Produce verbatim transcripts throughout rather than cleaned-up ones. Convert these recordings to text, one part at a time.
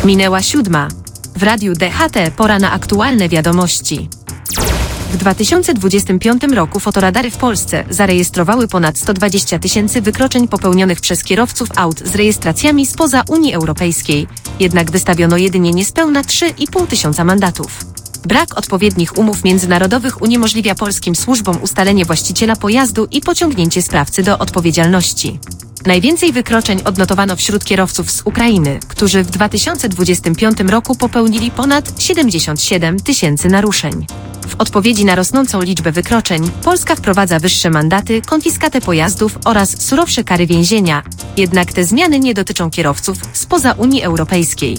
Minęła siódma. W Radiu D H T pora na aktualne wiadomości. W dwa tysiące dwudziestym piątym roku fotoradary w Polsce zarejestrowały ponad sto dwadzieścia tysięcy wykroczeń popełnionych przez kierowców aut z rejestracjami spoza Unii Europejskiej, jednak wystawiono jedynie niespełna trzy i pół tysiąca mandatów. Brak odpowiednich umów międzynarodowych uniemożliwia polskim służbom ustalenie właściciela pojazdu i pociągnięcie sprawcy do odpowiedzialności. Najwięcej wykroczeń odnotowano wśród kierowców z Ukrainy, którzy w dwa tysiące dwudziestym piątym roku popełnili ponad siedemdziesiąt siedem tysięcy naruszeń. W odpowiedzi na rosnącą liczbę wykroczeń, Polska wprowadza wyższe mandaty, konfiskatę pojazdów oraz surowsze kary więzienia, jednak te zmiany nie dotyczą kierowców spoza Unii Europejskiej.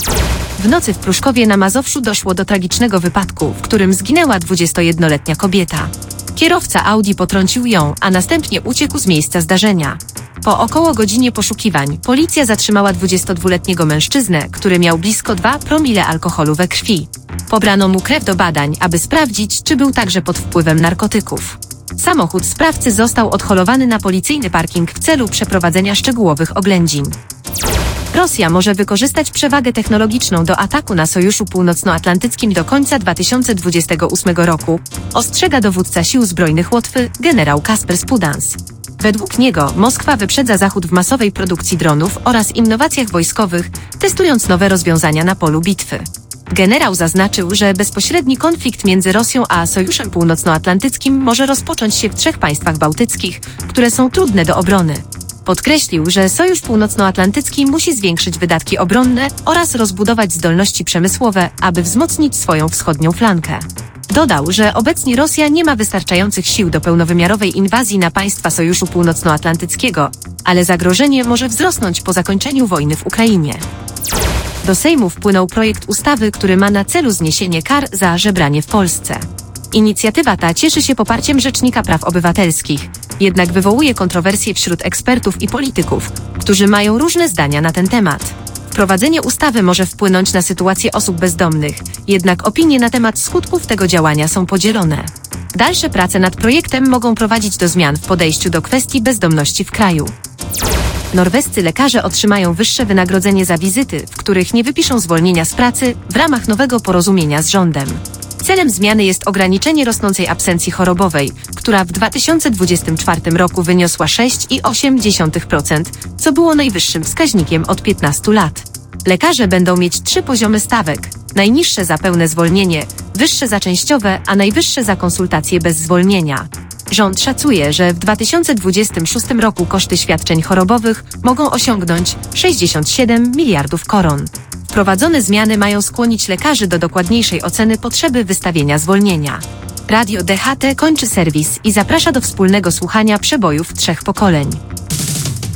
W nocy w Pruszkowie na Mazowszu doszło do tragicznego wypadku, w którym zginęła dwudziestojednoletnia kobieta. Kierowca Audi potrącił ją, a następnie uciekł z miejsca zdarzenia. Po około godzinie poszukiwań policja zatrzymała dwudziestodwuletniego mężczyznę, który miał blisko dwa promile alkoholu we krwi. Pobrano mu krew do badań, aby sprawdzić, czy był także pod wpływem narkotyków. Samochód sprawcy został odholowany na policyjny parking w celu przeprowadzenia szczegółowych oględzin. Rosja może wykorzystać przewagę technologiczną do ataku na Sojuszu Północnoatlantyckim do końca dwa tysiące dwudziestego ósmego roku, ostrzega dowódca sił zbrojnych Łotwy, generał Kasper Spudans. Według niego Moskwa wyprzedza Zachód w masowej produkcji dronów oraz innowacjach wojskowych, testując nowe rozwiązania na polu bitwy. Generał zaznaczył, że bezpośredni konflikt między Rosją a Sojuszem Północnoatlantyckim może rozpocząć się w trzech państwach bałtyckich, które są trudne do obrony. Podkreślił, że Sojusz Północnoatlantycki musi zwiększyć wydatki obronne oraz rozbudować zdolności przemysłowe, aby wzmocnić swoją wschodnią flankę. Dodał, że obecnie Rosja nie ma wystarczających sił do pełnowymiarowej inwazji na państwa Sojuszu Północnoatlantyckiego, ale zagrożenie może wzrosnąć po zakończeniu wojny w Ukrainie. Do Sejmu wpłynął projekt ustawy, który ma na celu zniesienie kar za żebranie w Polsce. Inicjatywa ta cieszy się poparciem Rzecznika Praw Obywatelskich, jednak wywołuje kontrowersje wśród ekspertów i polityków, którzy mają różne zdania na ten temat. Wprowadzenie ustawy może wpłynąć na sytuację osób bezdomnych, jednak opinie na temat skutków tego działania są podzielone. Dalsze prace nad projektem mogą prowadzić do zmian w podejściu do kwestii bezdomności w kraju. Norwescy lekarze otrzymają wyższe wynagrodzenie za wizyty, w których nie wypiszą zwolnienia z pracy w ramach nowego porozumienia z rządem. Celem zmiany jest ograniczenie rosnącej absencji chorobowej, która w dwa tysiące dwudziestym czwartym roku wyniosła sześć przecinek osiem procent, co było najwyższym wskaźnikiem od piętnastu lat. Lekarze będą mieć trzy poziomy stawek: najniższe za pełne zwolnienie, wyższe za częściowe, a najwyższe za konsultacje bez zwolnienia. Rząd szacuje, że w dwa tysiące dwudziestym szóstym roku koszty świadczeń chorobowych mogą osiągnąć sześćdziesiąt siedem miliardów koron. Wprowadzone zmiany mają skłonić lekarzy do dokładniejszej oceny potrzeby wystawienia zwolnienia. Radio D H T kończy serwis i zaprasza do wspólnego słuchania przebojów trzech pokoleń.